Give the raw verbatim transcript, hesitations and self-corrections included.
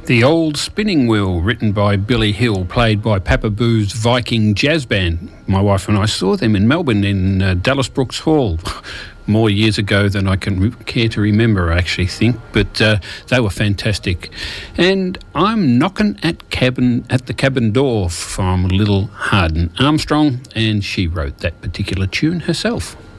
The Old Spinning Wheel, written by Billy Hill, played by Papa Boo's Viking Jazz Band. My wife and I saw them in Melbourne in uh, Dallas Brooks Hall. More years ago than I can re- care to remember, I actually think, but uh, they were fantastic. And I'm knocking at cabin at the cabin door from little Harden Armstrong, and she wrote that particular tune herself.